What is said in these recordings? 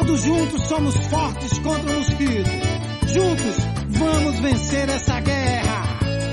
Todos juntos somos fortes contra o mosquito. Juntos vamos vencer essa guerra.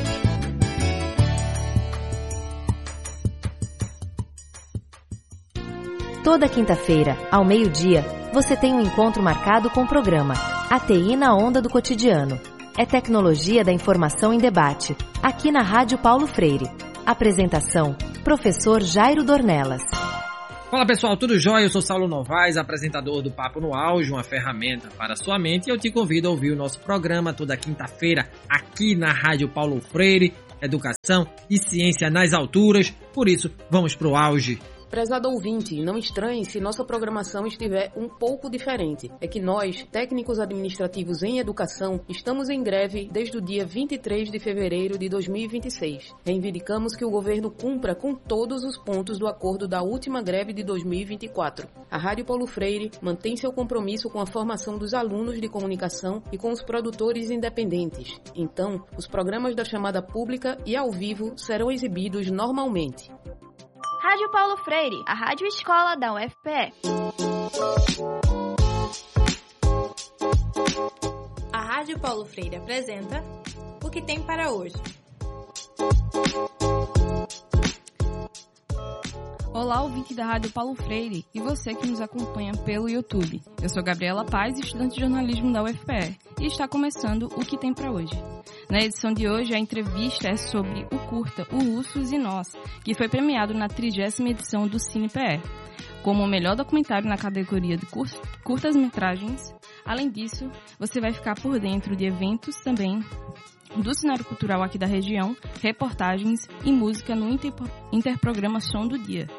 Toda quinta-feira, ao meio-dia, você tem um encontro marcado com o programa ATI na Onda do Cotidiano. É tecnologia da informação em debate, aqui na Rádio Paulo Freire. Apresentação, professor Jairo Dornelas. Fala pessoal, tudo jóia? Eu sou Saulo Novaes, apresentador do Papo no Auge, uma ferramenta para a sua mente, e eu te convido a ouvir o nosso programa toda quinta-feira aqui na Rádio Paulo Freire, educação e ciência nas alturas, por isso vamos pro auge. Prezado ouvinte, não estranhe se nossa programação estiver um pouco diferente. É que nós, técnicos administrativos em educação, estamos em greve desde o dia 23 de fevereiro de 2026. Reivindicamos que o governo cumpra com todos os pontos do acordo da última greve de 2024. A Rádio Paulo Freire mantém seu compromisso com a formação dos alunos de comunicação e com os produtores independentes. Então, os programas da chamada pública e ao vivo serão exibidos normalmente. Rádio Paulo Freire, a rádio escola da UFPE. A Rádio Paulo Freire apresenta O que tem para hoje. Olá, ouvinte da Rádio Paulo Freire e você que nos acompanha pelo YouTube. Eu sou Gabriela Paz, estudante de jornalismo da UFPE, e está começando O que tem para hoje. Na edição de hoje, a entrevista é sobre o curta O Ursos e Nós, que foi premiado na 30ª edição do CinePE, como o melhor documentário na categoria de curtas-metragens. Além disso, você vai ficar por dentro de eventos também do cenário cultural aqui da região, reportagens e música no interprograma Som do Dia.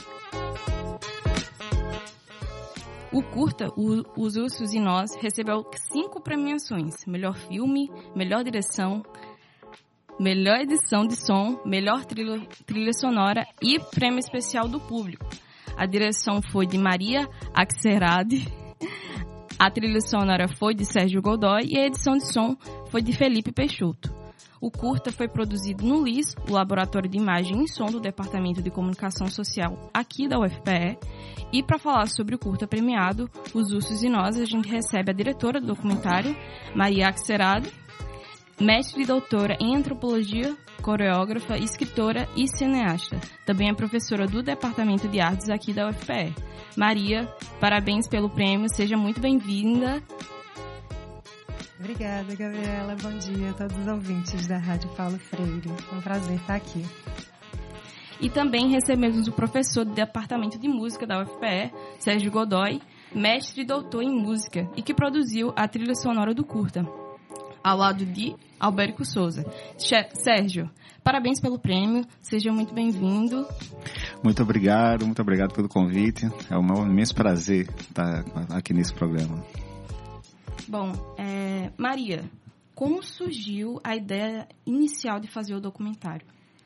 O curta, Os Ursos e Nós, recebeu 5 premiações: melhor filme, melhor direção, melhor edição de som, melhor trilha sonora e prêmio especial do público. A direção foi de Maria Axerade, a trilha sonora foi de Sérgio Godoy e a edição de som foi de Felipe Peixoto. O curta foi produzido no LIS, o Laboratório de Imagem e Som do Departamento de Comunicação Social aqui da UFPE. E para falar sobre o curta premiado, Os Ursos e Nós, a gente recebe a diretora do documentário, Maria Axerade, mestre e doutora em antropologia, coreógrafa, escritora e cineasta. Também é professora do Departamento de Artes aqui da UFPE. Maria, parabéns pelo prêmio, seja muito bem-vinda. Obrigada, Gabriela. Bom dia a todos os ouvintes da Rádio Paulo Freire. É um prazer estar aqui. E também recebemos o professor do Departamento de Música da UFPE, Sérgio Godoy, mestre e doutor em música, e que produziu a trilha sonora do curta, ao lado de Albérico Souza. Sérgio, parabéns pelo prêmio, seja muito bem-vindo. Muito obrigado pelo convite. É um imenso prazer estar aqui nesse programa. Bom, Maria, como surgiu a ideia inicial de fazer o documentário?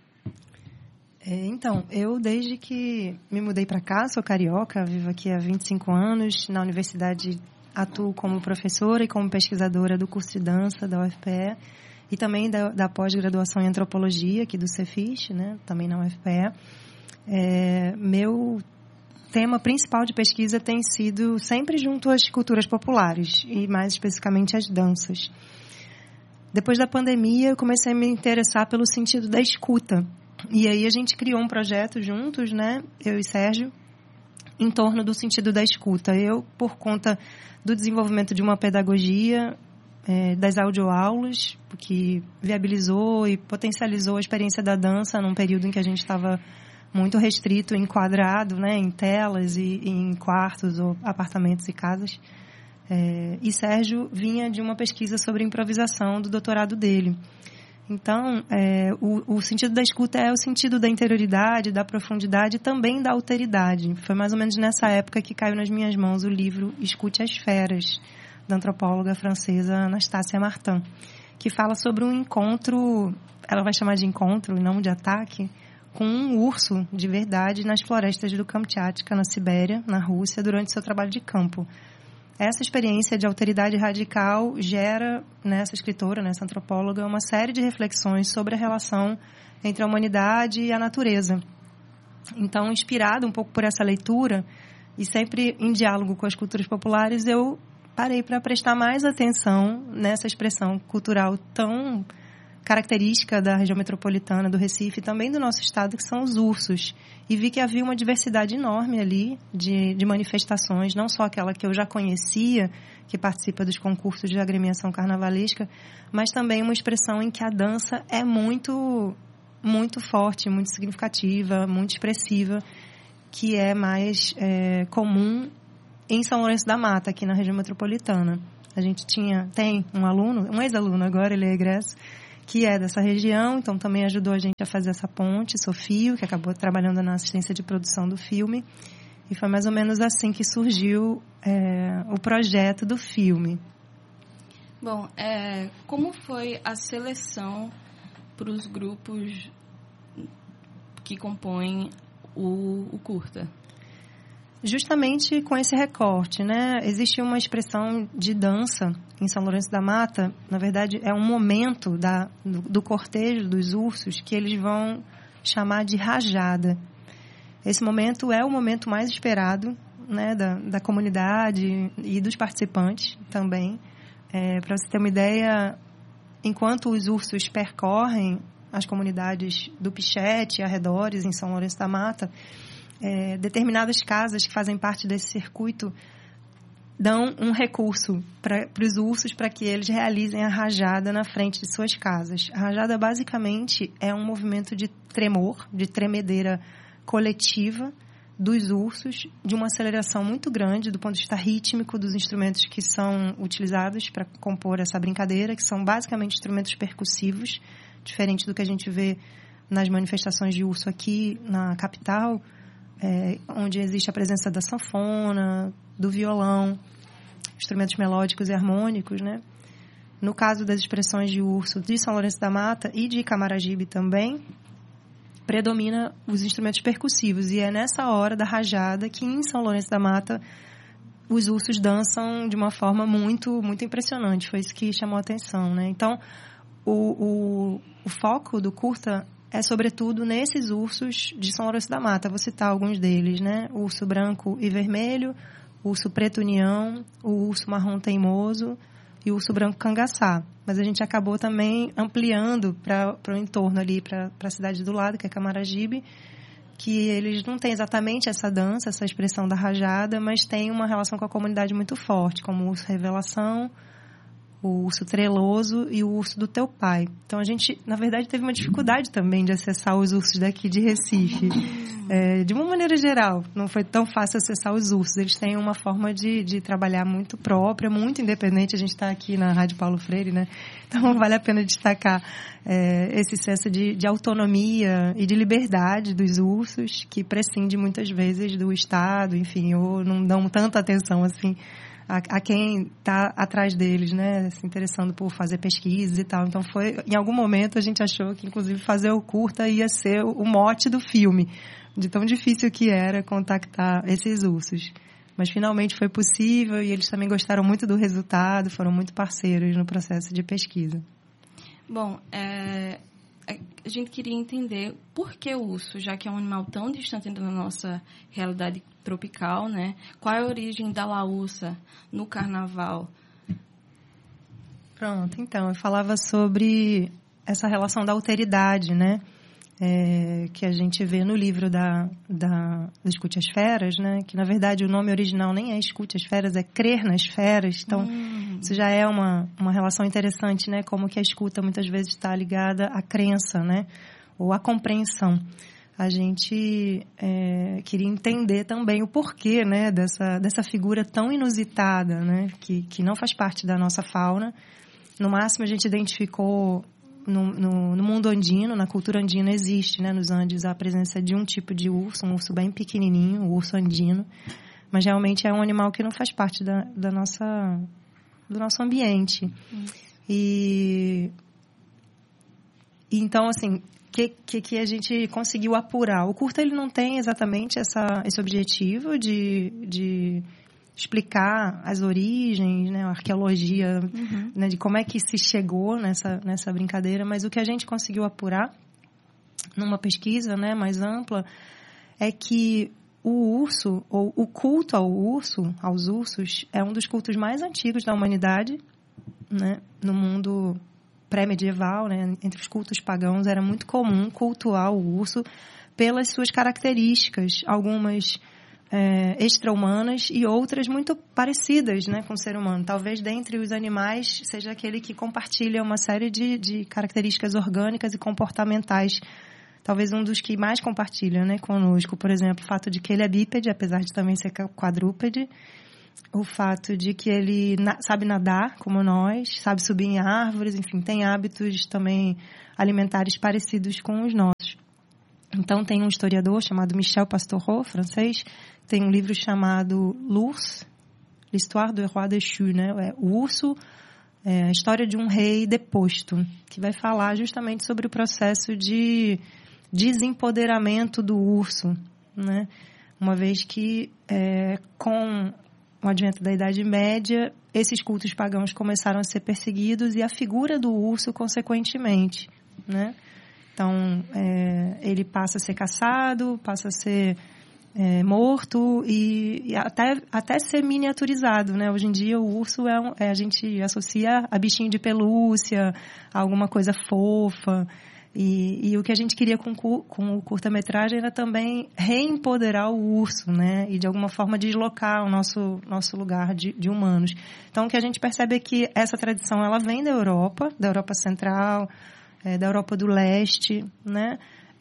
Então, eu desde que me mudei para cá, sou carioca, vivo aqui há 25 anos, na universidade atuo como professora e como pesquisadora do curso de dança da UFPE e também da pós-graduação em antropologia aqui do Cefis, né, também na UFPE. Meu tema principal de pesquisa tem sido sempre junto às culturas populares e mais especificamente às danças. Depois da pandemia, eu comecei a me interessar pelo sentido da escuta. E aí a gente criou um projeto juntos, né, eu e Sérgio, em torno do sentido da escuta. Eu, por conta do desenvolvimento de uma pedagogia, das audioaulas, que viabilizou e potencializou a experiência da dança num período em que a gente estava muito restrito, enquadrado, né, em telas e em quartos ou apartamentos e casas. E Sérgio vinha de uma pesquisa sobre improvisação do doutorado dele. Então, o sentido da escuta é o sentido da interioridade, da profundidade e também da alteridade. Foi mais ou menos nessa época que caiu nas minhas mãos o livro Escute as Feras, da antropóloga francesa Anastasia Martin, que fala sobre um encontro, ela vai chamar de encontro e não de ataque, com um urso de verdade nas florestas do Kamchatka, na Sibéria, na Rússia, durante seu trabalho de campo. Essa experiência de alteridade radical gera, nessa escritora, nessa antropóloga, uma série de reflexões sobre a relação entre a humanidade e a natureza. Então, inspirada um pouco por essa leitura, E sempre em diálogo com as culturas populares, eu parei para prestar mais atenção nessa expressão cultural tão característica da região metropolitana do Recife e também do nosso estado, que são os ursos. E vi que havia uma diversidade enorme ali de manifestações, não só aquela que eu já conhecia, que participa dos concursos de agremiação carnavalesca, mas também uma expressão em que a dança é muito, muito forte, muito significativa, muito expressiva, que é mais comum em São Lourenço da Mata, aqui na região metropolitana. A gente tem um ex-aluno agora, ele é egresso, que é dessa região, então também ajudou a gente a fazer essa ponte, Sofio, que acabou trabalhando na assistência de produção do filme. E foi mais ou menos assim que surgiu o projeto do filme. Bom, como foi a seleção para os grupos que compõem o curta? Justamente com esse recorte, né? Existe uma expressão de dança em São Lourenço da Mata, na verdade é um momento do cortejo dos ursos que eles vão chamar de rajada. Esse momento é o momento mais esperado, né, da comunidade e dos participantes também. Para você ter uma ideia, enquanto os ursos percorrem as comunidades do Pichete e arredores em São Lourenço da Mata, determinadas casas que fazem parte desse circuito dão um recurso para os ursos para que eles realizem a rajada na frente de suas casas. A rajada, basicamente, é um movimento de tremor, de tremedeira coletiva dos ursos, de uma aceleração muito grande do ponto de vista rítmico dos instrumentos que são utilizados para compor essa brincadeira, que são basicamente instrumentos percussivos, diferente do que a gente vê nas manifestações de urso aqui na capital, onde existe a presença da sanfona, do violão, instrumentos melódicos e harmônicos, né? No caso das expressões de urso de São Lourenço da Mata e de Camaragibe também, predomina os instrumentos percussivos. E é nessa hora da rajada que em São Lourenço da Mata os ursos dançam de uma forma muito, muito impressionante. Foi isso que chamou a atenção, né? Então, o foco do curta é, sobretudo, nesses ursos de São Lourenço da Mata. Vou citar alguns deles, né? O urso branco e vermelho, o urso preto união, o urso marrom teimoso e o urso branco cangaçá. Mas a gente acabou também ampliando para o entorno ali, para a cidade do lado, que é Camaragibe, que eles não têm exatamente essa dança, essa expressão da rajada, mas tem uma relação com a comunidade muito forte, como o urso revelação, o urso treloso e o urso do teu pai. Então, a gente, na verdade, teve uma dificuldade também de acessar os ursos daqui de Recife. De uma maneira geral, não foi tão fácil acessar os ursos. Eles têm uma forma de trabalhar muito própria, muito independente. A gente está aqui na Rádio Paulo Freire, né? Então, vale a pena destacar esse senso de autonomia e de liberdade dos ursos, que prescinde muitas vezes do Estado, enfim, ou não dão tanta atenção assim a quem está atrás deles, né, se interessando por fazer pesquisas e tal. Então, em algum momento, a gente achou que, inclusive, fazer o curta ia ser o mote do filme, de tão difícil que era contactar esses ursos. Mas, finalmente, foi possível e eles também gostaram muito do resultado, foram muito parceiros no processo de pesquisa. Bom, a gente queria entender por que o urso, já que é um animal tão distante da nossa realidade tropical, né? Qual é a origem da laúça no carnaval? Pronto, então, eu falava sobre essa relação da alteridade, né? Que a gente vê no livro do Escute as Feras, né? Que, na verdade, o nome original nem é Escute as Feras, é Crer nas Feras. Então, isso já é uma relação interessante, né? Como que a escuta muitas vezes está ligada à crença, né? Ou à compreensão. A gente queria entender também o porquê, né? Dessa figura tão inusitada, né? Que não faz parte da nossa fauna. No máximo, a gente identificou no mundo andino, na cultura andina, existe, né, nos Andes, a presença de um tipo de urso, um urso bem pequenininho, o urso andino, mas realmente é um animal que não faz parte do nosso ambiente. E então, assim, que a gente conseguiu apurar? O curta, ele não tem exatamente esse objetivo de explicar as origens, né, a arqueologia, né, de como é que se chegou nessa brincadeira, mas o que a gente conseguiu apurar numa pesquisa, né, mais ampla é que o urso, ou o culto aos ursos, é um dos cultos mais antigos da humanidade, né? No mundo pré-medieval, né? Entre os cultos pagãos, era muito comum cultuar o urso pelas suas características, algumas extra-humanas e outras muito parecidas, né, com o ser humano. Talvez dentre os animais seja aquele que compartilha uma série de características orgânicas e comportamentais. Talvez um dos que mais compartilha, né, conosco. Por exemplo, o fato de que ele é bípede, apesar de também ser quadrúpede. O fato de que ele sabe nadar, como nós, sabe subir em árvores, enfim, tem hábitos também alimentares parecidos com os nossos. Então, tem um historiador chamado Michel Pastoureau, francês, tem um livro chamado L'Ours, l'histoire du roi déchu, né? O urso, a história de um rei deposto, que vai falar justamente sobre o processo de desempoderamento do urso, né? Uma vez que, com o advento da Idade Média, esses cultos pagãos começaram a ser perseguidos e a figura do urso, consequentemente, né? Então, ele passa a ser caçado, passa a ser morto e até ser miniaturizado, né? Hoje em dia, o urso a gente associa a bichinho de pelúcia, a alguma coisa fofa. E o que a gente queria com o curta-metragem era também reempoderar o urso, né? E, de alguma forma, deslocar o nosso lugar de humanos. Então, o que a gente percebe é que essa tradição ela vem da Europa Central, da Europa do Leste, né?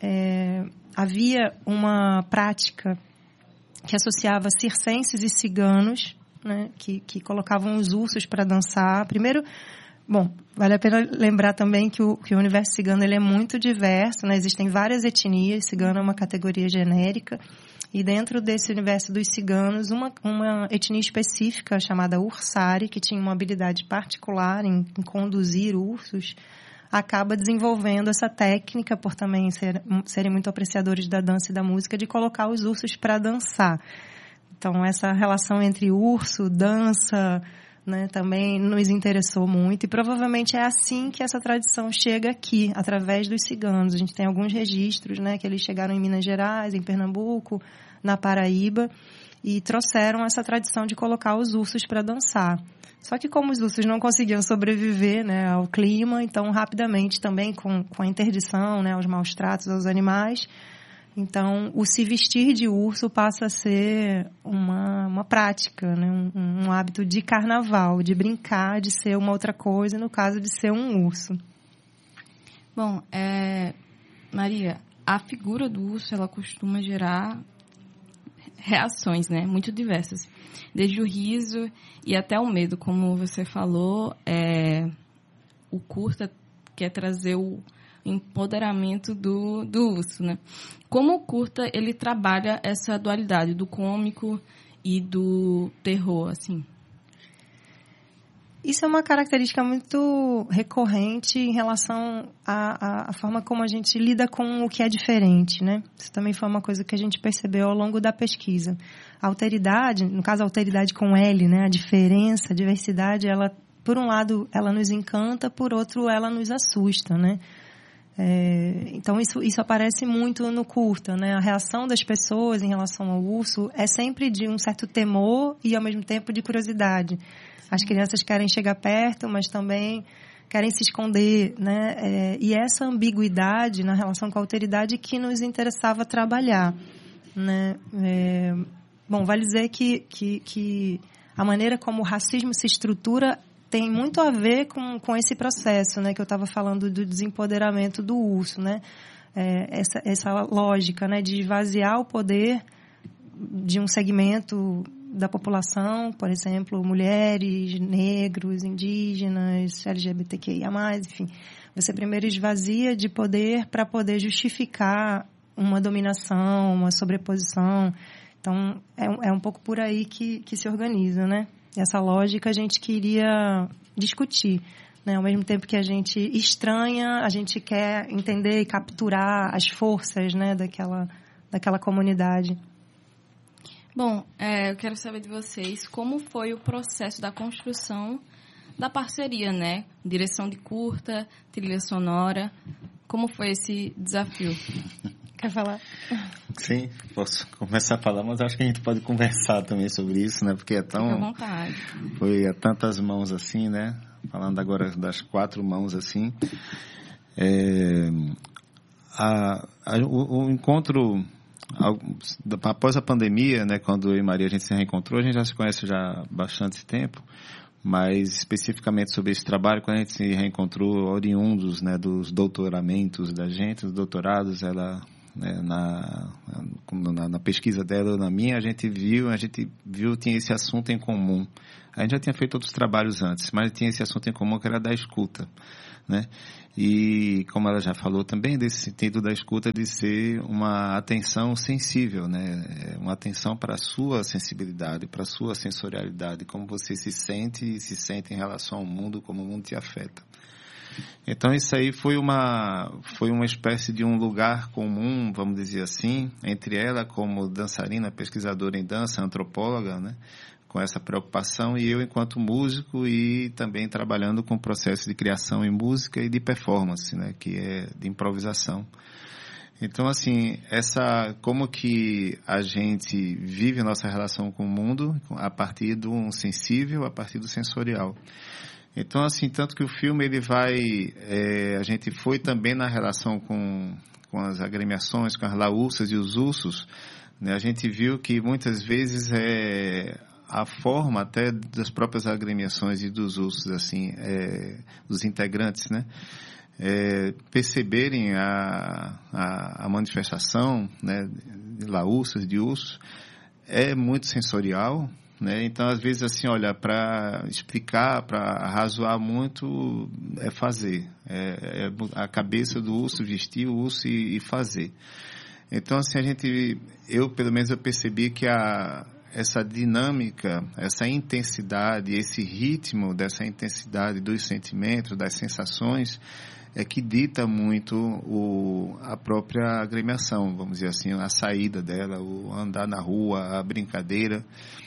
Havia uma prática que associava circenses e ciganos, né? Que colocavam os ursos para dançar. Primeiro, vale a pena lembrar também que o universo cigano ele é muito diverso, né? Existem várias etnias, cigano é uma categoria genérica, e dentro desse universo dos ciganos, uma etnia específica chamada Ursari, que tinha uma habilidade particular em conduzir ursos, acaba desenvolvendo essa técnica, por também serem muito apreciadores da dança e da música, de colocar os ursos para dançar. Então, essa relação entre urso, dança, né, também nos interessou muito. E provavelmente é assim que essa tradição chega aqui, através dos ciganos. A gente tem alguns registros, né, que eles chegaram em Minas Gerais, em Pernambuco, na Paraíba, e trouxeram essa tradição de colocar os ursos para dançar. Só que como os ursos não conseguiam sobreviver, né, ao clima, então rapidamente também com a interdição, né, aos maus tratos aos animais, então o se vestir de urso passa a ser uma prática, né, um hábito de carnaval, de brincar, de ser uma outra coisa, no caso de ser um urso. Bom, Maria, a figura do urso ela costuma gerar reações, né, muito diversas. Desde o riso e até o medo, como você falou, o curta quer trazer o empoderamento do urso, né? Como o curta, ele trabalha essa dualidade do cômico e do terror, assim? Isso é uma característica muito recorrente em relação à forma como a gente lida com o que é diferente, né? Isso também foi uma coisa que a gente percebeu ao longo da pesquisa. A alteridade, no caso a alteridade com L, né? A diferença, a diversidade, ela, por um lado, ela nos encanta, por outro, ela nos assusta, né? Então, isso aparece muito no curta, né? A reação das pessoas em relação ao urso é sempre de um certo temor e, ao mesmo tempo, de curiosidade. As crianças querem chegar perto, mas também querem se esconder, né? E essa ambiguidade na relação com a alteridade que nos interessava trabalhar, né? Vale dizer que a maneira como o racismo se estrutura tem muito a ver com esse processo, né? Que eu estava falando do desempoderamento do urso, né? Essa lógica, né? De esvaziar o poder de um segmento da população, por exemplo, mulheres, negros, indígenas, LGBTQIA+, enfim. Você primeiro esvazia de poder para poder justificar uma dominação, uma sobreposição. Então, é um pouco por aí que se organiza, né? E essa lógica a gente queria discutir, né? Ao mesmo tempo que a gente estranha, a gente quer entender e capturar as forças, né? daquela comunidade. Bom, eu quero saber de vocês como foi o processo da construção da parceria, né? Direção de curta, trilha sonora. Como foi esse desafio? Quer falar? Sim, posso começar a falar, mas acho que a gente pode conversar também sobre isso, né? Porque é tão... Fica à vontade. Foi a tantas mãos assim, né? Falando agora das 4 mãos assim. O encontro... Após a pandemia, né, quando eu e Maria a gente se reencontrou, a gente já se conhece já há bastante tempo, mas especificamente sobre esse trabalho, quando a gente se reencontrou oriundos, né, dos doutoramentos da gente, dos doutorados, ela, né, na pesquisa dela, na minha, a gente viu tinha esse assunto em comum. A gente já tinha feito outros trabalhos antes, mas tinha esse assunto em comum que era da escuta, né? E como ela já falou também, desse sentido da escuta de ser uma atenção sensível, né? Uma atenção para a sua sensibilidade, para a sua sensorialidade, como você se sente em relação ao mundo, como o mundo te afeta. Então isso aí foi uma espécie de um lugar comum, vamos dizer assim, entre ela como dançarina, pesquisadora em dança, antropóloga, né? Com essa preocupação, e eu enquanto músico e também trabalhando com o processo de criação em música e de performance, né, que é de improvisação. Então, assim, como que a gente vive a nossa relação com o mundo a partir do sensível, a partir do sensorial. Então, assim, tanto que o filme, ele a gente foi também na relação com as agremiações, com as laúças e os ursos, né, a gente viu que muitas vezes a forma até das próprias agremiações e dos ursos, assim, dos integrantes, né, perceberem a manifestação, né, de laúças, de ursos, é muito sensorial, né? Então, às vezes, assim, olha, para explicar, para arrazoar muito, é fazer. A cabeça do urso, vestir o urso e fazer. Então, assim, pelo menos eu percebi que essa dinâmica, essa intensidade, esse ritmo dessa intensidade dos sentimentos, das sensações, é que dita muito a própria agremiação, vamos dizer assim, a saída dela, o andar na rua, a brincadeira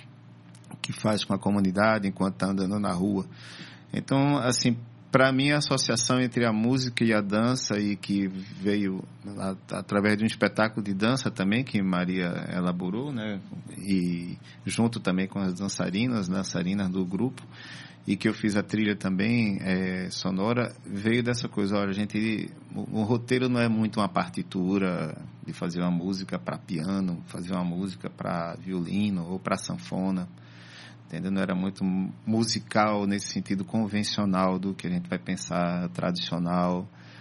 que faz com a comunidade enquanto está andando na rua. Então, assim, para mim, a associação entre a música e a dança, e que veio através de um espetáculo de dança também, que Maria elaborou, né? E junto também com as dançarinas do grupo, e que eu fiz a trilha também sonora, veio dessa coisa. Olha, o roteiro não é muito uma partitura de fazer uma música para piano, fazer uma música para violino ou para sanfona. Entendeu? Não era muito musical nesse sentido convencional do que a gente vai pensar tradicional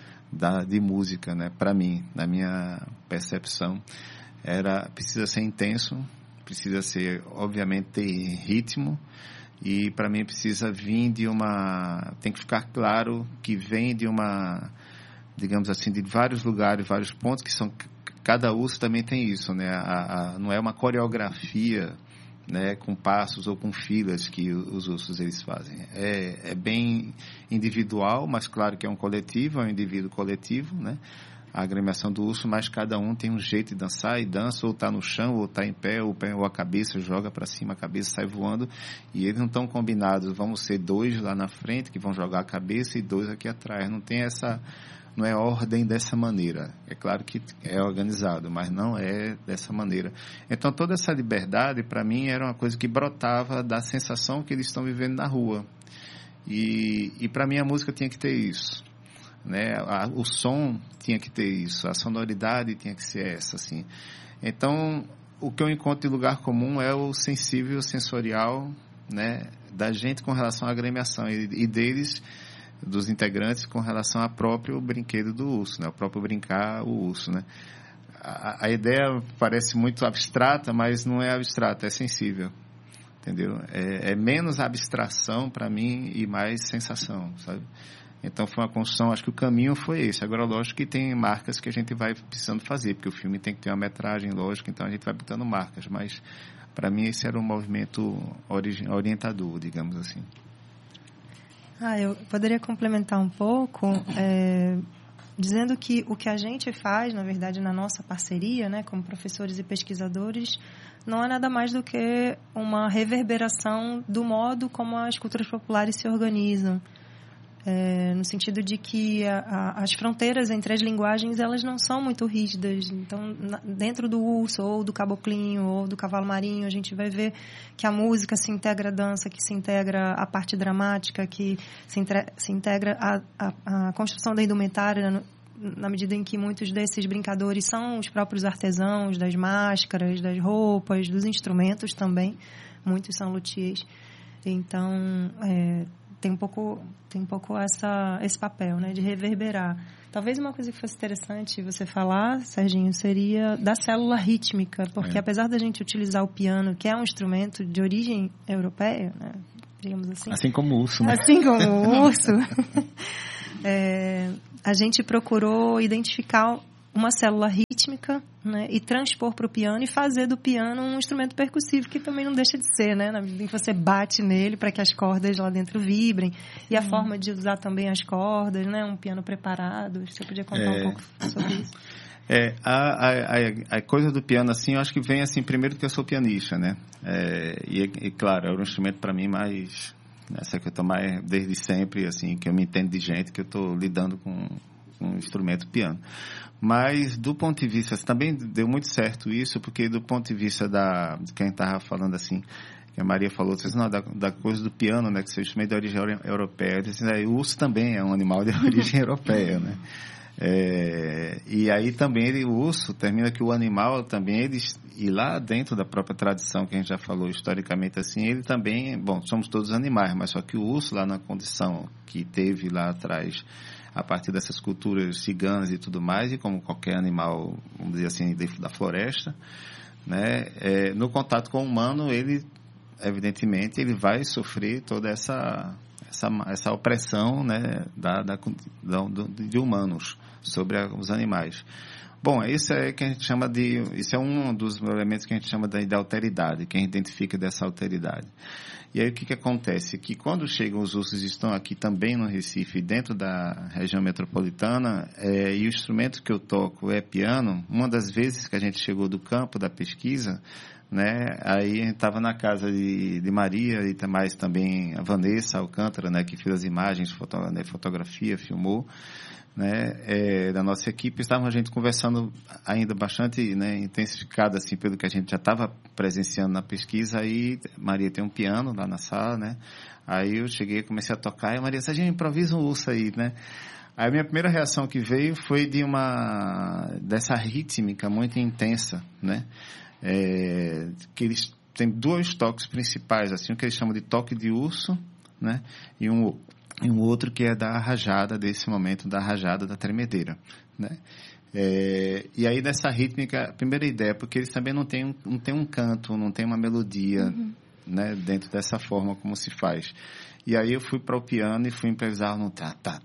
de música, né? Para mim, na minha percepção, precisa ser intenso, precisa ser, obviamente, ter ritmo, e para mim precisa vir tem que ficar claro que vem de digamos assim, de vários lugares, vários pontos, que são, cada urso também tem isso, né? Não é uma coreografia, né, com passos ou com filas que os ursos eles fazem. É bem individual, mas claro que é um coletivo, é um indivíduo coletivo, né? A agremiação do urso, mas cada um tem um jeito de dançar, e dança ou está no chão, ou está em pé, ou a cabeça joga para cima, a cabeça sai voando, e eles não estão combinados. Vamos ser 2 lá na frente que vão jogar a cabeça e 2 aqui atrás. Não é ordem dessa maneira. É claro que é organizado, mas não é dessa maneira. Então, toda essa liberdade, para mim, era uma coisa que brotava da sensação que eles estão vivendo na rua. E para mim, a música tinha que ter isso, né? O som tinha que ter isso, a sonoridade tinha que ser essa, assim. Então, o que eu encontro em lugar comum é o sensível, sensorial, né, da gente com relação à agremiação e deles, dos integrantes, com relação ao próprio brinquedo do urso, né? O próprio brincar o urso, né? A ideia parece muito abstrata, mas não é abstrata, é sensível, entendeu? É menos abstração para mim e mais sensação, sabe? Então foi uma construção, acho que o caminho foi esse. Agora, lógico que tem marcas que a gente vai precisando fazer, porque o filme tem que ter uma metragem, lógico, então a gente vai botando marcas, mas para mim esse era um movimento orientador, digamos assim. Eu poderia complementar um pouco, dizendo que o que a gente faz, na verdade, na nossa parceria, né, como professores e pesquisadores, não é nada mais do que uma reverberação do modo como as culturas populares se organizam. no sentido de que as fronteiras entre as linguagens, elas não são muito rígidas. Então, dentro do urso, ou do caboclinho, ou do cavalo marinho, a gente vai ver que a música se integra à dança, que se integra à parte dramática, que se integra à construção da indumentária, na medida em que muitos desses brincadores são os próprios artesãos, das máscaras, das roupas, dos instrumentos também. Muitos são luthiers. Então, tem um pouco esse papel, né, de reverberar. Talvez uma coisa que fosse interessante você falar, Serginho, seria da célula rítmica, porque apesar da gente utilizar o piano, que é um instrumento de origem europeia, né, digamos assim. Assim como o urso, né? Assim como o urso. A gente procurou identificar uma célula rítmica, né, e transpor para o piano e fazer do piano um instrumento percussivo, que também não deixa de ser, né, na medida em que você bate nele para que as cordas lá dentro vibrem, e a forma de usar também as cordas, né, um piano preparado. Você podia contar um pouco sobre isso? A coisa do piano, assim, eu acho que vem, assim, primeiro que eu sou pianista, né, e claro, é um instrumento para mim mais, essa que eu estou mais desde sempre, assim, que eu me entendo de gente, que eu estou lidando com um instrumento piano. Mas, do ponto de vista, também deu muito certo isso, porque do ponto de vista de quem estava falando assim, que a Maria falou, não, da coisa do piano, né, que seu instrumento de origem europeia, disse, o urso também é um animal de origem europeia, né? E aí também o urso termina que o animal também, e lá dentro da própria tradição que a gente já falou historicamente assim, ele também, somos todos animais, mas só que o urso lá na condição que teve lá atrás, a partir dessas culturas ciganas e tudo mais, e como qualquer animal, vamos dizer assim, da floresta, né, no contato com o humano, ele, evidentemente, ele vai sofrer toda essa opressão, né, de humanos sobre os animais. Bom, isso é que a gente chama isso é um dos elementos que a gente chama da alteridade, que a gente identifica dessa alteridade. E aí o que acontece? Que quando chegam os ursos, estão aqui também no Recife, dentro da região metropolitana, e o instrumento que eu toco é piano, uma das vezes que a gente chegou do campo da pesquisa, né, aí a gente estava na casa de Maria e mais também a Vanessa Alcântara, né, que fez as imagens, fotografia, filmou, né, da nossa equipe. Estávamos a gente conversando ainda bastante, né, intensificado assim, pelo que a gente já estava presenciando na pesquisa. Aí Maria tem um piano lá na sala, né, aí eu cheguei, comecei a tocar, e a Maria disse, a gente improvisa um urso aí, né. Aí a minha primeira reação que veio foi dessa rítmica muito intensa, né, que eles têm dois toques principais, assim, o que eles chamam de toque de urso, né, e um outro que é da rajada, desse momento da rajada da tremedeira, né? E aí dessa rítmica, a primeira ideia, porque eles também não tem um canto, não tem uma melodia, né, dentro dessa forma como se faz. E aí eu fui para o piano e fui improvisar no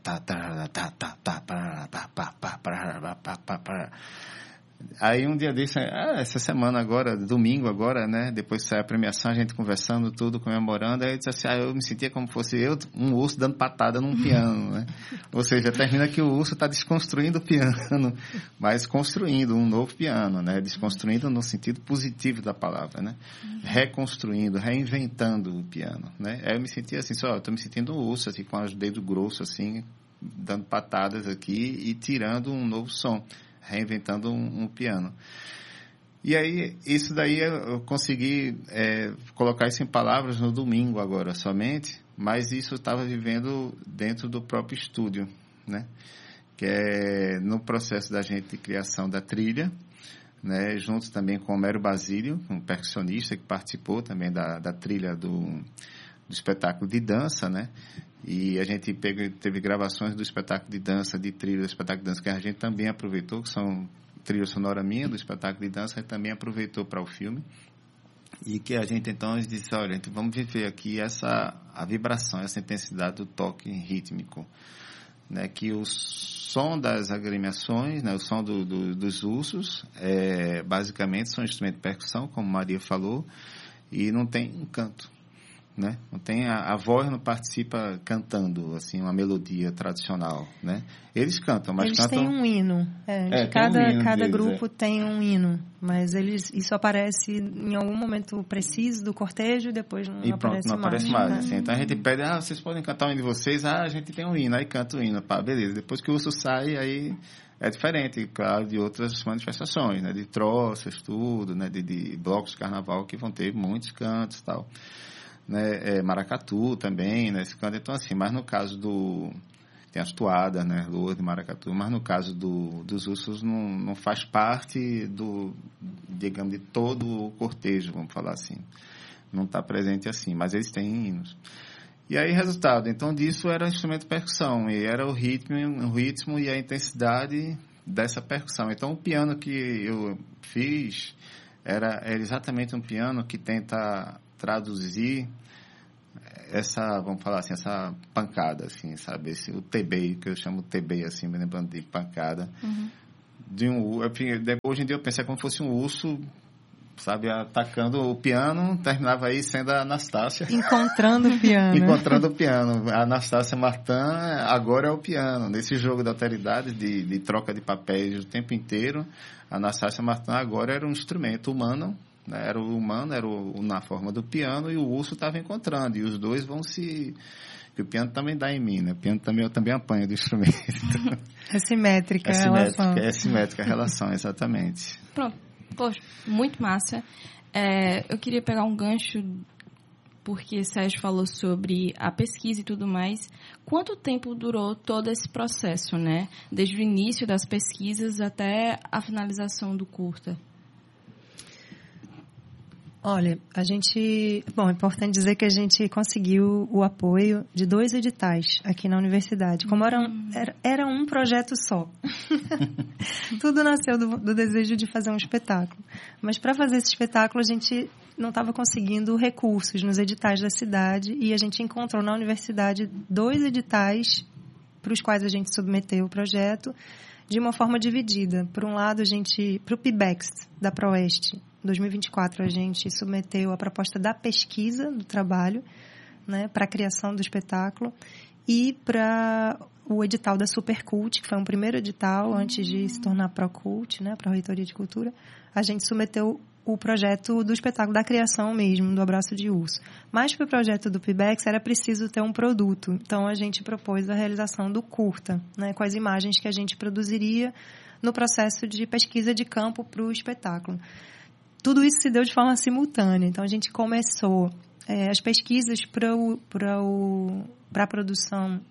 Aí um dia desse, essa semana agora, domingo agora, né, depois sai a premiação, a gente conversando tudo, comemorando, aí eu disse assim, eu me sentia como fosse eu, um urso dando patada num piano, né, ou seja, termina que o urso está desconstruindo o piano, mas construindo um novo piano, né, desconstruindo no sentido positivo da palavra, né, reconstruindo, reinventando o piano, né, aí eu me sentia assim, eu estou me sentindo um urso, assim, com os dedos grossos, assim, dando patadas aqui e tirando um novo som, reinventando um piano. E aí, isso daí eu consegui colocar isso em palavras no domingo agora somente, mas isso eu estava vivendo dentro do próprio estúdio, né? Que é no processo da gente de criação da trilha, né? Junto também com o Homero Basílio, um percussionista que participou também da trilha do espetáculo de dança, né? E a gente teve gravações do espetáculo de dança, de trilha do espetáculo de dança, que a gente também aproveitou, que são trilha sonora minha do espetáculo de dança, a gente também aproveitou para o filme. E que a gente então disse, olha, então vamos viver aqui a vibração, essa intensidade do toque rítmico, né? Que o som das agremiações, né? O som dos ursos, basicamente são instrumentos de percussão, como Maria falou, e não tem um canto. né? Não tem a voz não participa cantando assim uma melodia tradicional, né? Eles cantam, mas eles cantam... têm um hino. Cada grupo tem um hino, mas isso aparece em algum momento preciso do cortejo e depois não aparece mais. Aparece mais. Assim. Então a gente pede, vocês podem cantar o hino de vocês? A gente tem um hino, aí canta o hino, beleza. Depois que o urso sai, aí é diferente, claro, de outras manifestações, né? De troças, tudo, né? De blocos de carnaval que vão ter muitos cantos e tal. Né? Maracatu também, né? Esse canto, então assim, mas no caso tem as toadas, né? Lua de maracatu, mas no caso dos ursos não faz parte digamos, de todo o cortejo, vamos falar assim. Não está presente assim, mas eles têm hinos. E aí, resultado, então disso era o instrumento de percussão, e era o ritmo e a intensidade dessa percussão. Então o piano que eu fiz era exatamente um piano que tenta traduzir vamos falar assim, essa pancada, assim, sabe? O TB, que eu chamo TB, assim, me lembrando de pancada. Uhum. Hoje em dia eu pensei como se fosse um urso, sabe, atacando o piano, terminava aí sendo a Anastácia. Encontrando o piano. Encontrando o piano. A Anastácia Martin agora é o piano. Nesse jogo da alteridade, de troca de papéis o tempo inteiro, a Anastácia Martin agora era um instrumento humano, né? Era o humano, na forma do piano, e o urso estava encontrando. E os dois vão se... que o piano também dá em mim, né? O piano eu também apanho do instrumento. É simétrica a relação. É simétrica a relação, exatamente. Pronto. Poxa, muito massa. Eu queria pegar um gancho, porque Sérgio falou sobre a pesquisa e tudo mais. Quanto tempo durou todo esse processo, né? Desde o início das pesquisas até a finalização do curta? Olha, é importante dizer que a gente conseguiu o apoio de 2 editais aqui na universidade. Como era um projeto só. Tudo nasceu do desejo de fazer um espetáculo. Mas para fazer esse espetáculo, a gente não estava conseguindo recursos nos editais da cidade, e a gente encontrou na universidade 2 editais para os quais a gente submeteu o projeto de uma forma dividida. Por um lado, para o PIBEX da Proeste, em 2024, a gente submeteu a proposta da pesquisa do trabalho, né, para a criação do espetáculo, e para o edital da Supercult, que foi um primeiro edital antes de se tornar Procult, né, para a Reitoria de Cultura. A gente submeteu o projeto do espetáculo da criação mesmo, do Abraço de Urso. Mas para o projeto do PIBEX era preciso ter um produto. Então, a gente propôs a realização do curta, né, com as imagens que a gente produziria no processo de pesquisa de campo para o espetáculo. Tudo isso se deu de forma simultânea. Então, a gente começou as pesquisas para a produção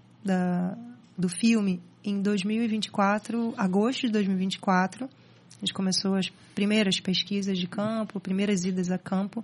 do filme em 2024, agosto de 2024. A gente começou as primeiras pesquisas de campo, primeiras idas a campo.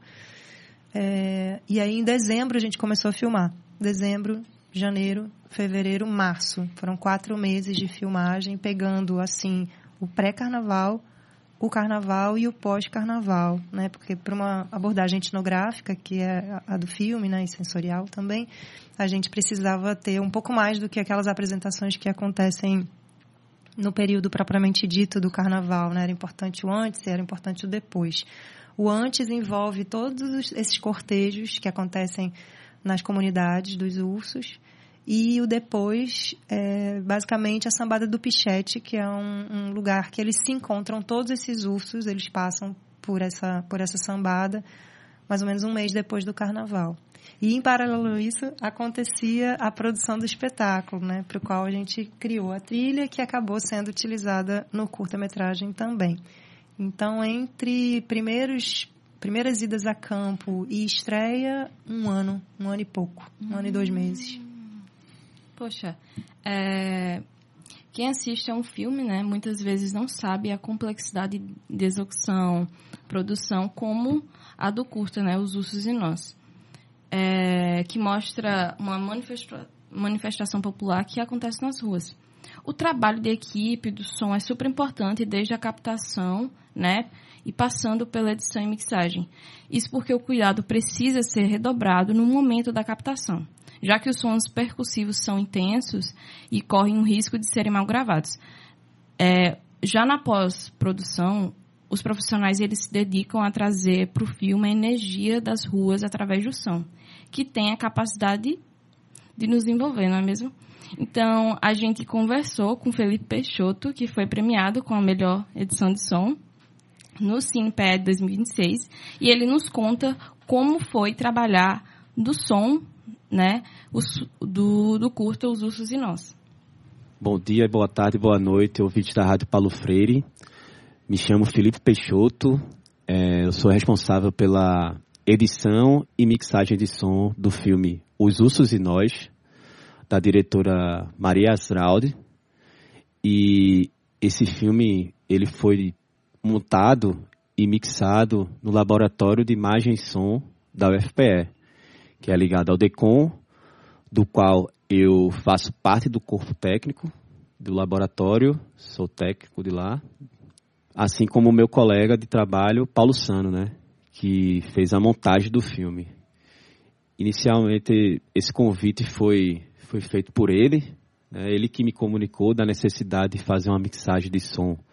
E aí, em dezembro, a gente começou a filmar. Dezembro, janeiro, fevereiro, março. Foram 4 meses de filmagem, pegando, assim, o pré-carnaval, o carnaval e o pós-carnaval, né? Porque para uma abordagem etnográfica, que é a do filme, né, e sensorial também, a gente precisava ter um pouco mais do que aquelas apresentações que acontecem no período propriamente dito do carnaval, né? Era importante o antes e era importante o depois. O antes envolve todos esses cortejos que acontecem nas comunidades dos ursos, e o depois é basicamente a sambada do Pichete, que é um lugar que eles se encontram, todos esses ursos, eles passam por essa sambada mais ou menos um mês depois do carnaval. E, em paralelo a isso, acontecia a produção do espetáculo, né, para o qual a gente criou a trilha, que acabou sendo utilizada no curta-metragem também. Então, entre primeiras idas a campo e estreia, um ano e pouco, 1 ano e 2 meses. Poxa, quem assiste a um filme, né, muitas vezes não sabe a complexidade de execução, produção, como a do curta, né, Os Ursos e Nós, que mostra uma manifestação popular que acontece nas ruas. O trabalho de equipe do som é super importante, desde a captação, né, e passando pela edição e mixagem. Isso porque o cuidado precisa ser redobrado no momento da captação, já que os sons percussivos são intensos e correm o risco de serem mal gravados. Já na pós-produção, os profissionais eles se dedicam a trazer para o filme a energia das ruas através do som, que tem a capacidade de nos envolver, não é mesmo? Então, a gente conversou com o Felipe Peixoto, que foi premiado com a melhor edição de som no CinePE 2026, e ele nos conta como foi trabalhar do som, né, do curta Os Ursos e Nós. Bom dia, boa tarde, boa noite, ouvintes da Rádio Paulo Freire. Me chamo Felipe Peixoto, eu sou responsável pela edição e mixagem de som do filme Os Ursos e Nós, da diretora Maria Asraldi. E esse filme ele foi montado e mixado no Laboratório de Imagem e Som da UFPE, que é ligado ao DECOM, do qual eu faço parte do corpo técnico do laboratório, sou técnico de lá, assim como o meu colega de trabalho, Paulo Sano, né, que fez a montagem do filme. Inicialmente, esse convite foi feito por ele, né, ele que me comunicou da necessidade de fazer uma mixagem de som